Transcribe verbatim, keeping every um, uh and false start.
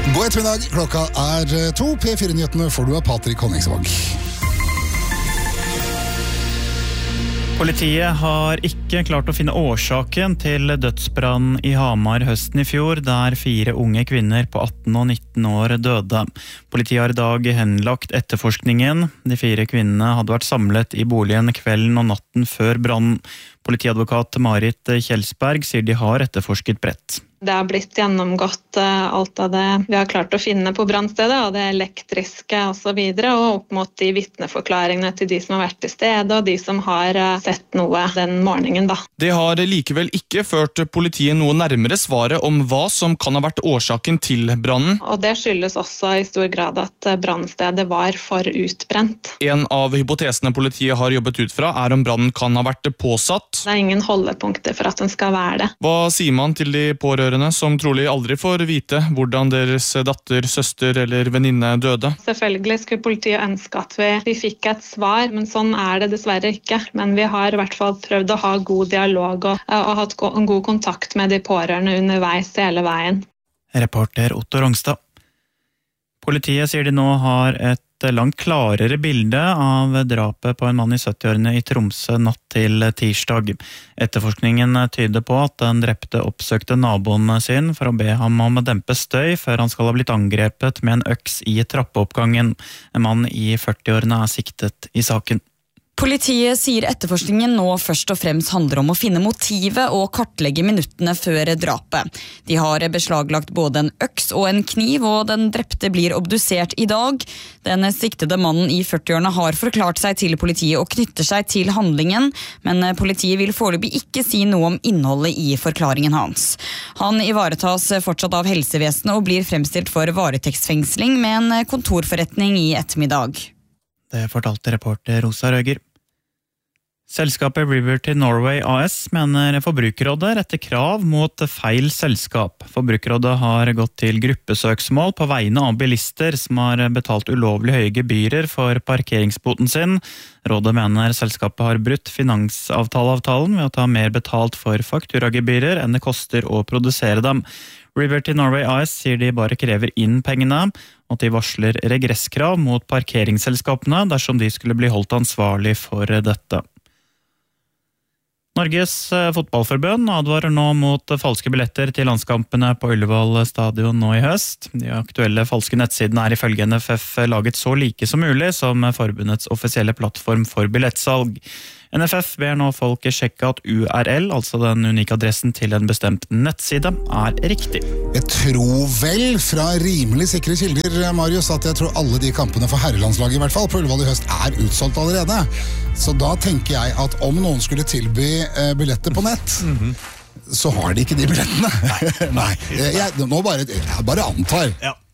God ettermiddag, klokka er to. P fire-nyhetene får du av Patrik Honningsvåg. Politiet har ikke klart å finne årsaken til dødsbrann i Hamar høsten i fjor, der fire unge kvinner på atten og nitten år døde. Politiet har i dag henlagt etterforskningen. De fire kvinnene hadde vært samlet i boligen kvelden og natten før brannen. Politiadvokat Marit Kjelsberg sier de har etterforsket bredt. Det har blitt gjennomgått alt av det vi har klart å finne på brannstedet, og det elektriske og så videre, og opp mot de vittneforklaringene til de som har vært til stede, og de som har sett noe den morgenen da. Det har likevel ikke ført politiet noe nærmere svaret om hva som kan ha vært årsaken til brannen. Og det skyldes også i stor grad at brannstedet var for utbrent. En av hypotesene politiet har jobbet ut fra er om brannen kan ha vært påsatt. Det er ingen holdepunkter for at den skal være det. Hva sier man til de pårørende som trolig aldri får vite hvordan deres datter, søster eller venninne døde? Selvfølgelig skulle politiet ønske at vi, vi fikk et svar, men sånn er det dessverre ikke. Men vi har i hvert fall prøvd å ha god dialog og, og hatt en god kontakt med de pårørende underveis hele veien. Reporter Otto Rongstad. Politiet sier de nå har et langt klarere bilde av drapet på en mann i syttiårene i Tromsø natt til tirsdag. Etterforskningen tyder på at den drepte oppsøkte naboen sin for å be ham om å dempe støy før han skal ha blitt angrepet med en øks i trappeoppgangen. En mann i førtiårene er siktet i saken. Politiet sier etterforskningen nå først og fremst handler om å finne motivet og kartlegge minuttene før drapet. De har beslaglagt både en øks og en kniv, og den drepte blir obdusert i dag. Den siktede mannen i førtiårene har forklart seg til politiet og knytter seg til handlingen, men politiet vil foreløpig ikke si noe om innholdet i forklaringen hans. Han ivaretas fortsatt av helsevesenet og blir fremstilt for varetektsfengsling med en kontorforretning i ettermiddag. Det fortalte reporter Rosa Røger. Selskapet Riverty Norway A S mener Forbrukerrådet retter krav mot feil selskap. Forbrukerrådet har gått til gruppesøksmål på vegne av bilister som har betalt ulovlig høye gebyrer for parkeringsboten sin. Rådet mener selskapet har brutt finansavtaleavtalen ved å ta mer betalt for fakturagebyrer enn det koster å produsere dem. Riverty Norway A S sier de bare krever inn pengene, og at de varsler regresskrav mot parkeringsselskapene dersom de skulle bli holdt ansvarlig for dette. Norges fotballforbund advarer nå mot falske billetter til landskampene på Ullevål stadion nå i høst. De aktuelle falske nettsidene er ifølge N F F laget så like som mulig som forbundets offisielle plattform for billettsalg. N F F ber nå folk sjekke at U R L, altså den unike adressen til en bestemt nettside, er riktig. Jeg tror vel fra rimelig sikre kilder, Marius, at jeg tror alle de kampene for herrelandslaget i hvert fall på Ullevål i høst er utsolgt allerede. Så da tenker jeg at om noen skulle tilby eh, billetter på nett, mm-hmm. så har de ikke de billettene. Nei, Nei. Jeg, nå bare, jeg bare antar. Ja.